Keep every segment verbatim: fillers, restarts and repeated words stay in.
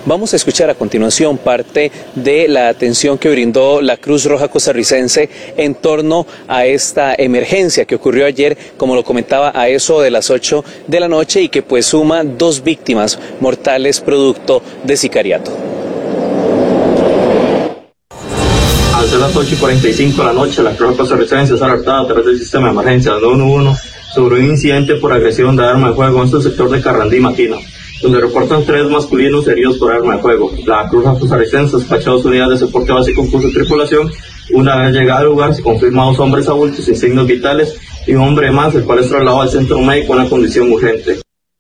Vamos a escuchar a continuación parte de la atención que brindó la Cruz Roja Costarricense en torno a esta emergencia que ocurrió ayer, como lo comentaba, a eso de las ocho de la noche y que pues suma dos víctimas mortales producto de sicariato. Al ser las ocho y cuarenta y cinco de la noche, la Cruz Roja Costarricense es alertada a través del sistema de emergencia nueve uno uno sobre un incidente por agresión de arma de fuego en este sector de Carrandí, Matina, donde reportan tres masculinos heridos por arma de fuego. La Cruz Roja Costarricense despachó dos unidades de soporte básico con curso de tripulación. Una vez llegada al lugar, se confirma dos hombres adultos sin signos vitales y un hombre más, el cual es trasladado al centro médico en una condición urgente.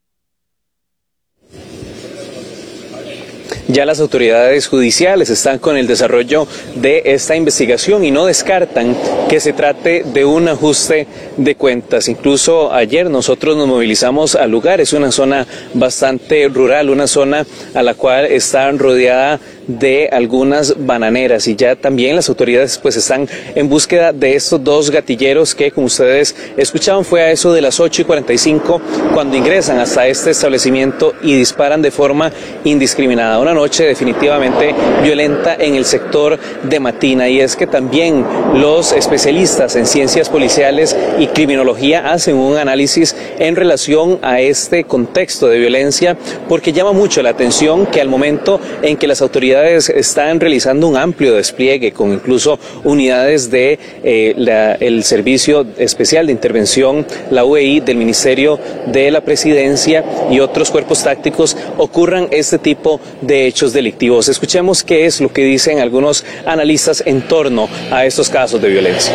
Ya las autoridades judiciales están con el desarrollo de esta investigación y no descartan que se trate de un ajuste de cuentas. Incluso ayer nosotros nos movilizamos al lugar, es una zona bastante rural, una zona a la cual está rodeada de algunas bananeras y ya también las autoridades pues están en búsqueda de estos dos gatilleros que, como ustedes escuchaban, fue a eso de las ocho y cuarenta y cinco cuando ingresan hasta este establecimiento y disparan de forma indiscriminada. Una noche definitivamente violenta en el sector de Matina, y es que también los especialistas en ciencias policiales y criminología hacen un análisis en relación a este contexto de violencia, porque llama mucho la atención que al momento en que las autoridades están realizando un amplio despliegue con incluso unidades de eh, la, el Servicio Especial de Intervención, la U E I, del Ministerio de la Presidencia y otros cuerpos tácticos, ocurran este tipo de hechos delictivos. Escuchemos qué es lo que dicen algunos analistas en torno a estos casos de violencia.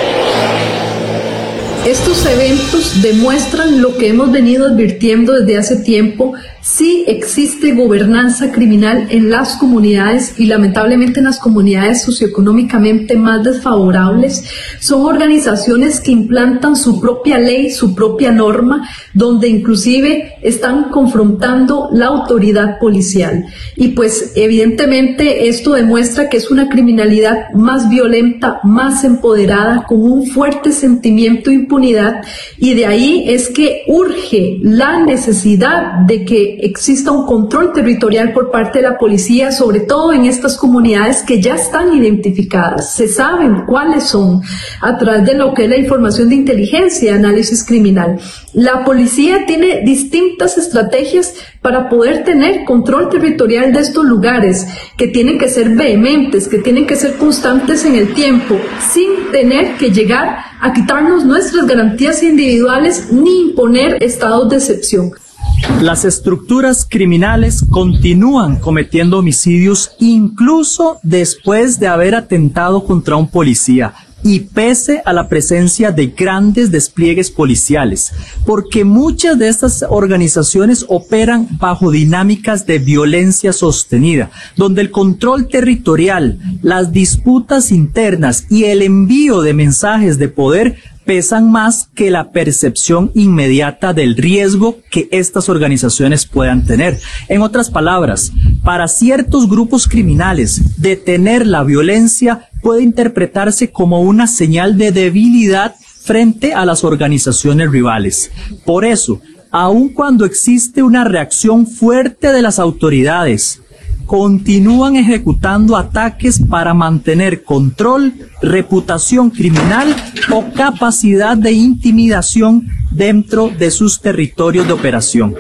Estos eventos demuestran lo que hemos venido advirtiendo desde hace tiempo. Sí existe gobernanza criminal en las comunidades y lamentablemente en las comunidades socioeconómicamente más desfavorables. Son organizaciones que implantan su propia ley, su propia norma, donde inclusive están confrontando la autoridad policial. Y pues evidentemente esto demuestra que es una criminalidad más violenta, más empoderada, con un fuerte sentimiento de impunidad, y de ahí es que urge la necesidad de que exista un control territorial por parte de la policía, sobre todo en estas comunidades que ya están identificadas, se saben cuáles son a través de lo que es la información de inteligencia y análisis criminal. La policía tiene distintas estrategias para poder tener control territorial de estos lugares, que tienen que ser vehementes, que tienen que ser constantes en el tiempo, sin tener que llegar a quitarnos nuestras garantías individuales ni imponer estados de excepción. Las estructuras criminales continúan cometiendo homicidios incluso después de haber atentado contra un policía, y pese a la presencia de grandes despliegues policiales, porque muchas de estas organizaciones operan bajo dinámicas de violencia sostenida, donde el control territorial, las disputas internas y el envío de mensajes de poder pesan más que la percepción inmediata del riesgo que estas organizaciones puedan tener. En otras palabras, para ciertos grupos criminales, detener la violencia puede interpretarse como una señal de debilidad frente a las organizaciones rivales. Por eso, aun cuando existe una reacción fuerte de las autoridades, continúan ejecutando ataques para mantener control, reputación criminal o capacidad de intimidación dentro de sus territorios de operación.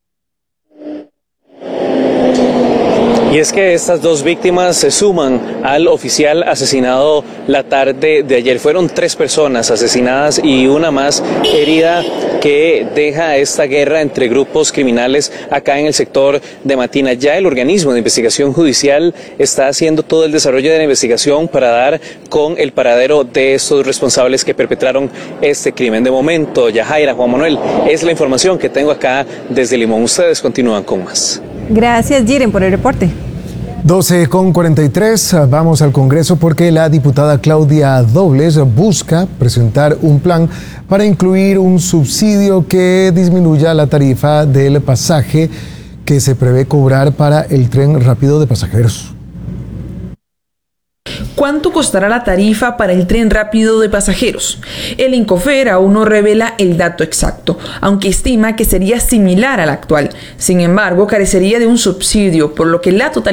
Y es que estas dos víctimas se suman al oficial asesinado la tarde de ayer. Fueron tres personas asesinadas y una más herida, que deja esta guerra entre grupos criminales acá en el sector de Matina. Ya el organismo de investigación judicial está haciendo todo el desarrollo de la investigación para dar con el paradero de estos responsables que perpetraron este crimen. De momento, Yajaira, Juan Manuel, es la información que tengo acá desde Limón. Ustedes continúan con más. Gracias, Jiren, por el reporte. doce con cuarenta y tres, vamos al Congreso porque la diputada Claudia Dobles busca presentar un plan para incluir un subsidio que disminuya la tarifa del pasaje que se prevé cobrar para el tren rápido de pasajeros. ¿Cuánto costará la tarifa para el tren rápido de pasajeros? El Incofer aún no revela el dato exacto, aunque estima que sería similar al actual. Sin embargo, carecería de un subsidio, por lo que la totalidad